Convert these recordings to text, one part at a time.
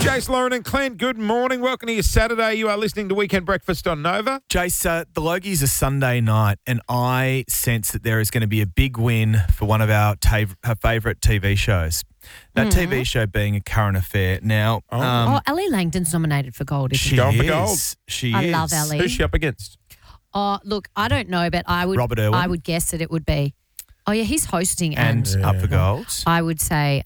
Jace, Lauren and Clint, good morning. Welcome to your Saturday. You are listening to Weekend Breakfast on Nova. Jace, the Logies are Sunday night, and I sense that there is going to be a big win for one of our favourite TV shows. That TV show being A Current Affair. Now, Ellie Langdon's nominated for gold, isn't she she? Going for is. gold. She I is. love Ellie. Who's she up against? Oh, look, I don't know, but I would Robert Irwin. I would guess that it would be. Oh yeah, he's hosting And Up for Gold. I would say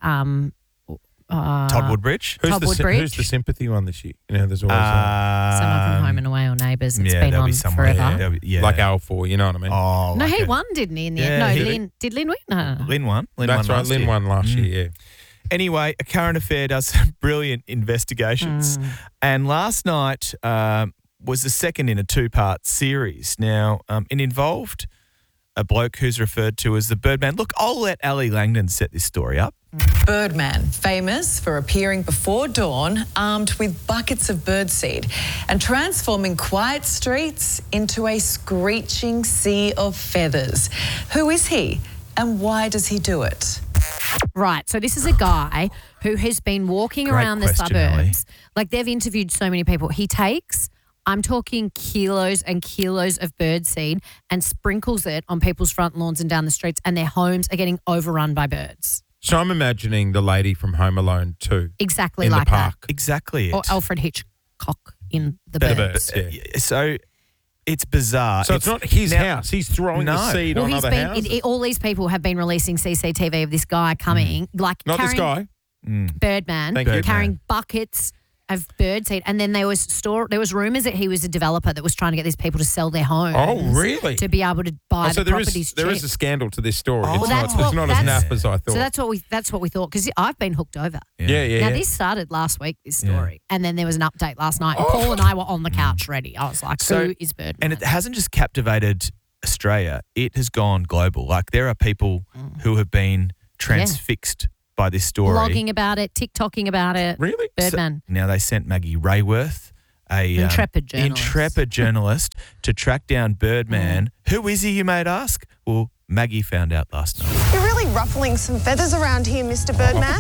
Todd Woodbridge. Todd Woodbridge. Who's the sympathy one this year? You know, there's always Someone from Home and Away or Neighbours. It's been there'll on be somewhere. forever. like Al4, you know what I mean? Oh, No, like he it. won, didn't he? In the Yeah, end? No, he Lynn did Lynn win? No. Lynn won. That's right, Lynn won last year, yeah. Anyway, A Current Affair does some brilliant investigations. And last night was the second in a two-part series. Now, it involved a bloke who's referred to as the Birdman. Look, I'll let Ellie Langdon set this story up. Birdman, famous for appearing before dawn armed with buckets of birdseed and transforming quiet streets into a screeching sea of feathers. Who is he and why does he do it? Right. So this is a guy who has been walking Great around the question, suburbs. Like they've interviewed so many people. He takes, I'm talking kilos and kilos of birdseed and sprinkles it on people's front lawns and down the streets, and their homes are getting overrun by birds. So I'm imagining the lady from Home Alone 2. Exactly in like the park. Exactly it. that. Or Alfred Hitchcock in The The Birds. Birds, yeah. So it's bizarre. So it's not his house. He's throwing No. the seed Well, on he's other been. houses. All these people have been releasing CCTV of this guy coming, like Not this carrying guy. Birdman, Thank you. carrying buckets of birdseed, and then there was rumours that he was a developer that was trying to get these people to sell their homes. Oh, really? To be able to buy So the there properties is cheap. a scandal to this story. Oh. It's Well, not, that's it's what- not as that's- naff as I thought. So that's what we thought, because I've been hooked over. yeah. Now this started last week, this story, and then there was an update last night. And Paul and I were on the couch ready. I was like, So- "Who is Birdman?" And it hasn't just captivated Australia, it has gone global. Like there are people who have been transfixed by this story. blogging about it, TikToking about it. Really? Birdman. Now they sent Maggie Rayworth, a Intrepid journalist, to track down Birdman. Who is he, you might ask? Well, Maggie found out last night. You're really ruffling some feathers around here, Mr. Birdman.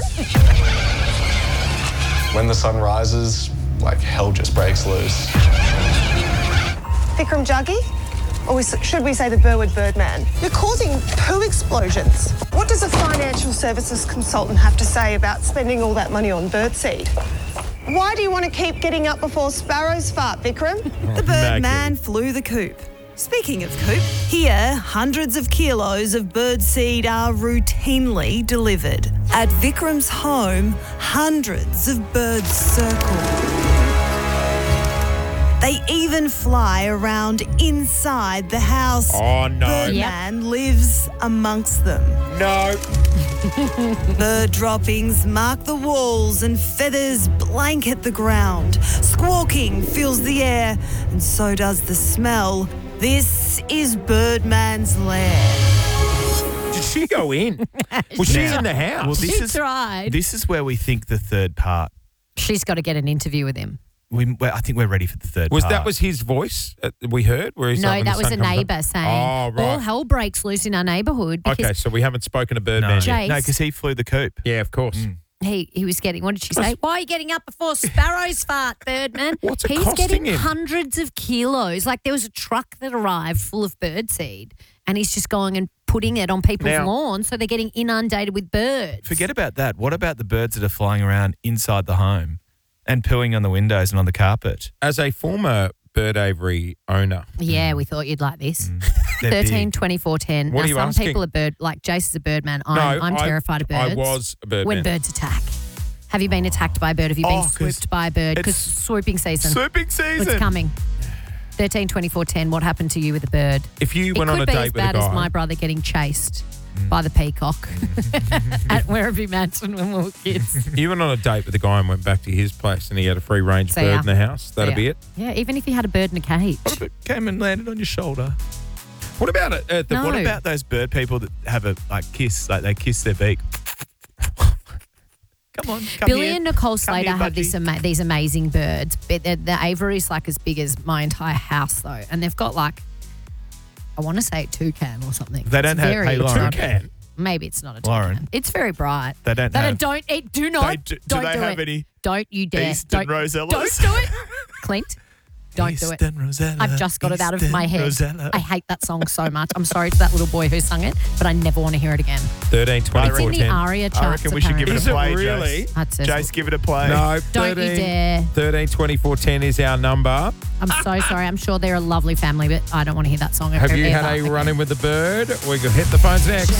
When the sun rises, like hell just breaks loose. Vikram Jaggi? Or should we say the Burwood Birdman? You're causing poo explosions. What does a financial services consultant have to say about spending all that money on birdseed? Why do you want to keep getting up before sparrows fart, Vikram? The Birdman flew the coop. Speaking of coop, here hundreds of kilos of birdseed are routinely delivered. At Vikram's home, hundreds of birds circle. They even fly around inside the house. Oh, no. Birdman lives amongst them. No. Bird droppings mark the walls and feathers blanket the ground. Squawking fills the air, and so does the smell. This is Birdman's lair. Did she go in? Was she in the house? Well, She tried. This is where we think the third part. She's got to get an interview with him. I think we're ready for the third part. That was his voice we heard? Where he's No, like, when that the was sun a comes up? neighbour saying, Oh, right. all hell breaks loose in our neighbourhood. Because Okay, so we haven't spoken to Birdman No, yet. Jace- no, because he flew the coop. Yeah, of course. he was getting, what did she say? Why are you getting up before sparrows fart, Birdman? What's it He's costing getting him? hundreds of kilos. Like there was a truck that arrived full of birdseed, and he's just going and putting it on people's Now- lawns, so they're getting inundated with birds. Forget about that. What about the birds that are flying around inside the home and pooing on the windows and on the carpet? As a former Bird Aviary owner, Yeah, we thought you'd like this. They're 13, big. 24, 10. What now, are you some asking? people are like Jace is a birdman. I'm terrified of birds. I was a birdman. When birds attack. Have you been attacked by a bird? Have you been 'cause swooped by a bird? Because it's swooping season. Swooping season. It's coming. 13, 24, 10. What happened to you with a bird? If you It went on could a be as date with a bad as guy, my brother getting chased by the peacock at Werribee Mansion when we were kids. you went on a date with a guy and went back to his place and he had a free range See bird ya. in the house, that'd be it. Yeah, even if he had a bird in a cage. What if it came and landed on your shoulder? What about it? No. What about those bird people that have a kiss, like they kiss their beak? Come on, come Billy here. and Nicole Come Slater here, have budgie. these amazing birds. But the aviary's like as big as my entire house, though. And they've got like, I want to say a toucan or something. They don't It's have- very hey, Lauren. exotic. Toucan. maybe it's not a Lauren. toucan. It's very bright. They don't have- Do not. do don't they do have it. any Don't you dare. Eastern Rosellas? Don't do it. Clint, don't do it. Eastern Rosella, I've just got it out of Eastern my head. Rosella. I hate that song so much. I'm sorry to that little boy who sung it, but I never want to hear it again. 13, It's 24, in the 10. ARIA charts. I reckon we should give it Is a it play, really? Jace. That says- Jace, give it a play. No, Don't you dare. 13, 24, 10 is our number. I'm so sorry. I'm sure they're a lovely family, but I don't want to hear that song Have ever. you had a again. run-in with the bird? We could hit the phones next.